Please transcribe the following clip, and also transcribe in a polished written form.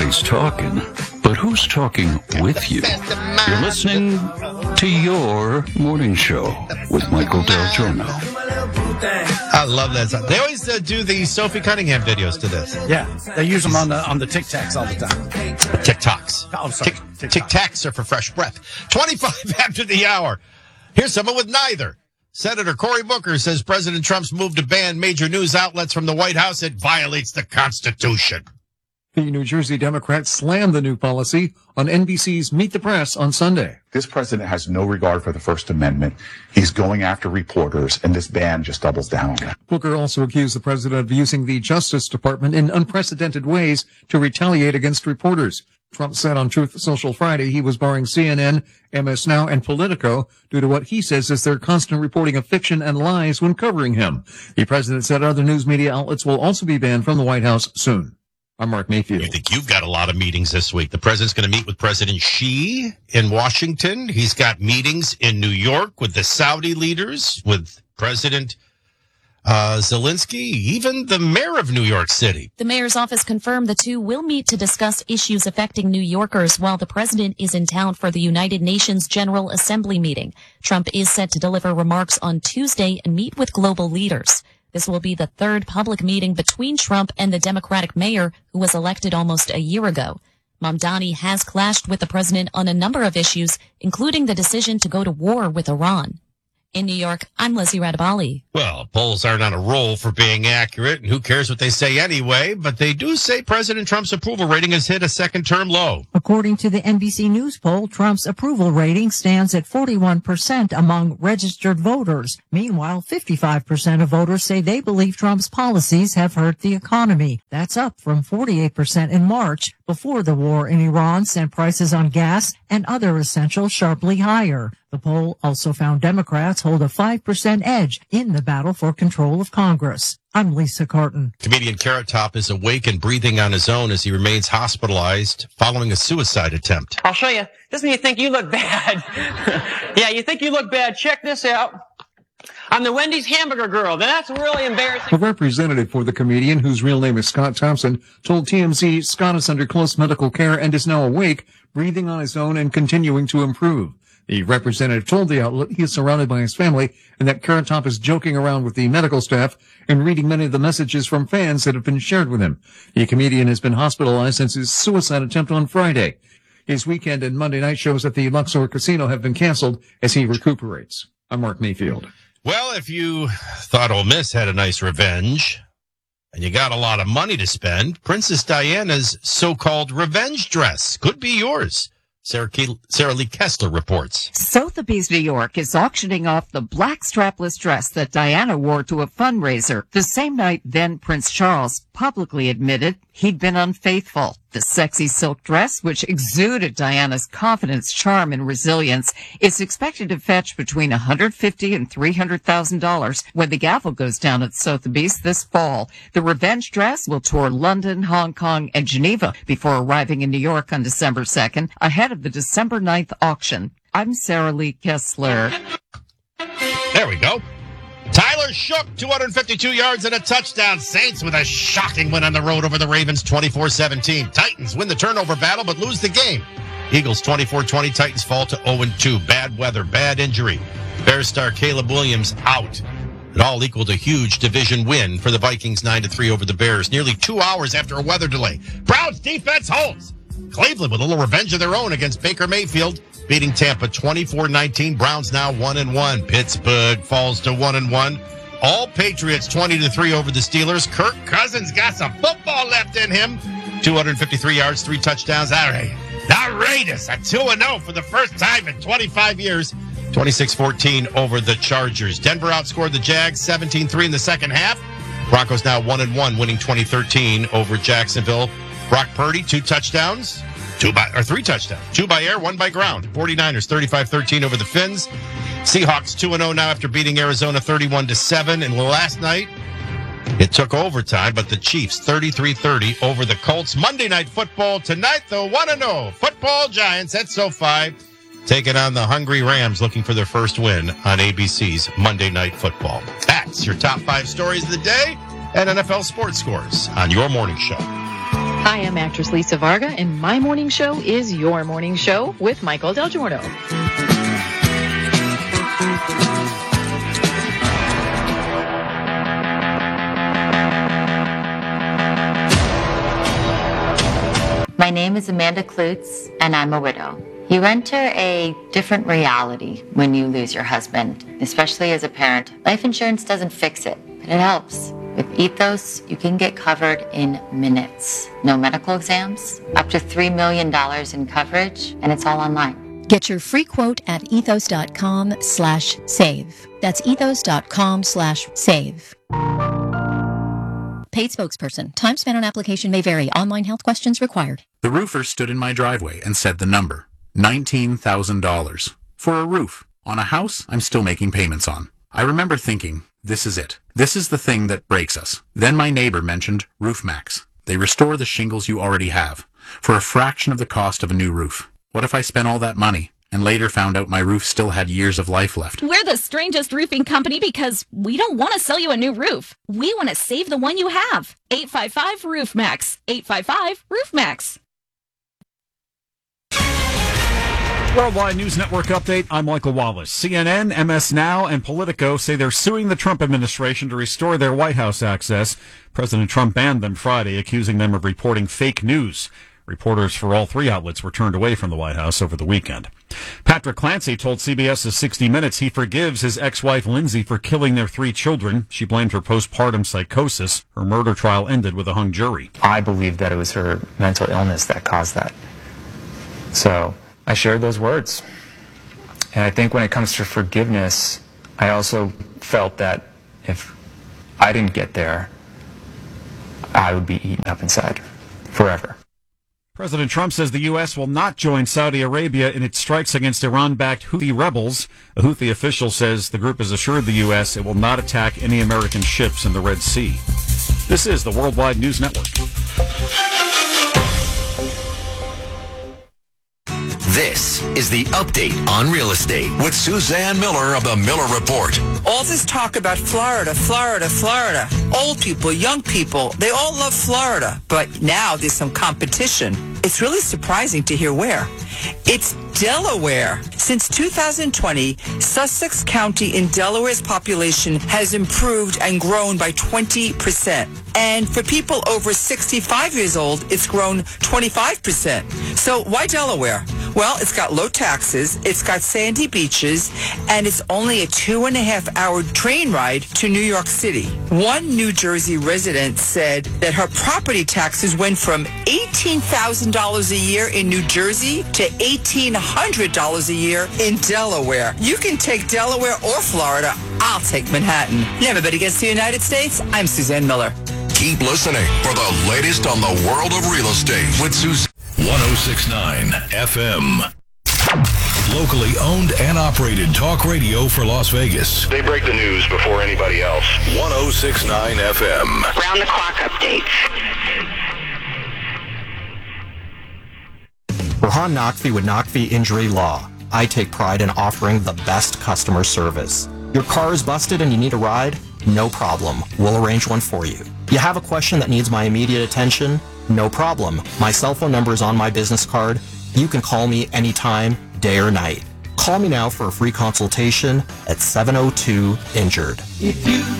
Everybody's talking, but who's talking with you? You're listening to your morning show with Michael Del Giorno. I love that song. They always do the Sophie Cunningham videos to this. Yeah, they use them on the Tic-Tacs all the time. TikToks. Oh, sorry. Tic-Tacs are for fresh breath. 25 after the hour. Here's someone with neither. Senator Cory Booker says President Trump's move to ban major news outlets from the White House, it violates the Constitution. The New Jersey Democrats slammed the new policy on NBC's Meet the Press on Sunday. This president has no regard for the First Amendment. He's going after reporters, and this ban just doubles down on that. Booker also accused the president of using the Justice Department in unprecedented ways to retaliate against reporters. Trump said on Truth Social Friday he was barring CNN, MS Now, and Politico due to what he says is their constant reporting of fiction and lies when covering him. The president said other news media outlets will also be banned from the White House soon. I'm Mark Mayfield. You think you've got a lot of meetings this week. The president's going to meet with President Xi in Washington. He's got meetings in New York with the Saudi leaders, with President Zelensky, even the mayor of New York City. The mayor's office confirmed the two will meet to discuss issues affecting New Yorkers while the president is in town for the United Nations General Assembly meeting. Trump is set to deliver remarks on Tuesday and meet with global leaders. This will be the third public meeting between Trump and the Democratic mayor who was elected almost a year ago. Mamdani has clashed with the president on a number of issues, including the decision to go to war with Iran. In New York, I'm Lizzie Radabali. Well, polls aren't on a roll for being accurate, and who cares what they say anyway, but they do say President Trump's approval rating has hit a second-term low. According to the NBC News poll, Trump's approval rating stands at 41% among registered voters. Meanwhile, 55% of voters say they believe Trump's policies have hurt the economy. That's up from 48% in March, before the war in Iran sent prices on gas and other essentials sharply higher. The poll also found Democrats hold a 5% edge in the battle for control of Congress. I'm Lisa Carton. Comedian Carrot Top is awake and breathing on his own as he remains hospitalized following a suicide attempt. I'll show you. This means you think you look bad. Yeah, you think you look bad. Check this out. I'm the Wendy's hamburger girl. That's really embarrassing. A representative for the comedian, whose real name is Scott Thompson, told TMZ Scott is under close medical care and is now awake, breathing on his own and continuing to improve. The representative told the outlet he is surrounded by his family and that Carrot Top is joking around with the medical staff and reading many of the messages from fans that have been shared with him. The comedian has been hospitalized since his suicide attempt on Friday. His weekend and Monday night shows at the Luxor Casino have been canceled as he recuperates. I'm Mark Mayfield. Well, if you thought Ole Miss had a nice revenge and you got a lot of money to spend, Princess Diana's so-called revenge dress could be yours. Sarah Lee Kessler reports. Sotheby's, New York is auctioning off the black strapless dress that Diana wore to a fundraiser the same night then Prince Charles publicly admitted he'd been unfaithful. The sexy silk dress, which exuded Diana's confidence, charm, and resilience, is expected to fetch between $150,000 and $300,000 when the gavel goes down at Sotheby's this fall. The revenge dress will tour London, Hong Kong, and Geneva before arriving in New York on December 2nd, ahead of the December 9th auction. I'm Sarah Lee Kessler. There we go. Tyler Shook, 252 yards and a touchdown. Saints with a shocking win on the road over the Ravens, 24-17. Titans win the turnover battle but lose the game. Eagles 24-20. Titans fall to 0-2. Bad weather, bad injury. Bears star Caleb Williams out. It all equaled a huge division win for the Vikings, 9-3 over the Bears, nearly 2 hours after a weather delay. Browns defense holds. Cleveland with a little revenge of their own against Baker Mayfield, beating Tampa 24-19. Browns now 1-1. Pittsburgh falls to 1-1. All Patriots 20-3 over the Steelers. Kirk Cousins got some football left in him. 253 yards, 3 touchdowns. All right. The Raiders are 2-0 for the first time in 25 years. 26-14 over the Chargers. Denver outscored the Jags 17-3 in the second half. Broncos now 1-1, winning 2013 over Jacksonville. Brock Purdy, 2 touchdowns. 3 touchdowns. 2 by air, 1 by ground. 49ers 35-13 over the Finns. Seahawks 2-0 now after beating Arizona 31-7. And last night, it took overtime, but the Chiefs 33-30 over the Colts. Monday Night Football tonight, the 1-0 Football Giants at SoFi taking on the hungry Rams, looking for their first win on ABC's Monday Night Football. That's your top 5 stories of the day and NFL sports scores on your morning show. Hi, I'm actress Lisa Varga, and my morning show is your morning show with Michael Del Giorno. My name is Amanda Klutz, and I'm a widow. You enter a different reality when you lose your husband, especially as a parent. Life insurance doesn't fix it, but it helps. With Ethos, you can get covered in minutes. No medical exams, up to $3 million in coverage, and it's all online. Get your free quote at ethos.com/save. That's ethos.com/save. Paid spokesperson. Time spent on application may vary. Online health questions required. The roofer stood in my driveway and said the number, $19,000. For a roof. On a house I'm still making payments on. I remember thinking, this is it. This is the thing that breaks us. Then my neighbor mentioned RoofMax. They restore the shingles you already have for a fraction of the cost of a new roof. What if I spent all that money and later found out my roof still had years of life left? We're the strangest roofing company because we don't want to sell you a new roof. We want to save the one you have. 855-ROOFMAX. 855-ROOFMAX. Worldwide News Network update. I'm Michael Wallace. CNN, MS Now, and Politico say they're suing the Trump administration to restore their White House access. President Trump banned them Friday, accusing them of reporting fake news. Reporters for all three outlets were turned away from the White House over the weekend. Patrick Clancy told CBS's 60 Minutes he forgives his ex-wife Lindsay for killing their 3 children. She blamed her postpartum psychosis. Her murder trial ended with a hung jury. I believe that it was her mental illness that caused that. So I shared those words. And I think when it comes to forgiveness, I also felt that if I didn't get there, I would be eaten up inside forever. President Trump says the U.S. will not join Saudi Arabia in its strikes against Iran-backed Houthi rebels. A Houthi official says the group has assured the U.S. it will not attack any American ships in the Red Sea. This is the Worldwide News Network. This is the Update on Real Estate with Suzanne Miller of the Miller Report. All this talk about Florida, Florida, Florida. Old people, young people, they all love Florida. But now there's some competition. It's really surprising to hear where. It's Delaware. Since 2020, Sussex County in Delaware's population has improved and grown by 20%. And for people over 65 years old, it's grown 25%. So why Delaware? Well, it's got low taxes, it's got sandy beaches, and it's only a 2.5-hour train ride to New York City. One New Jersey resident said that her property taxes went from $18,000 a year in New Jersey to $1,800 a year in Delaware. You can take Delaware or Florida. I'll take Manhattan. Never bet against the United States. I'm Suzanne Miller. Keep listening for the latest on the world of real estate with Suzanne. 106.9 FM. Locally owned and operated talk radio for Las Vegas. They break the news before anybody else. 106.9 FM. Round the clock updates. Rohan Naqvi with Naqvi Injury Law. I take pride in offering the best customer service. Your car is busted and you need a ride? No problem. We'll arrange one for you. You have a question that needs my immediate attention? No problem. My cell phone number is on my business card. You can call me anytime, day or night. Call me now for a free consultation at 702-INJURED.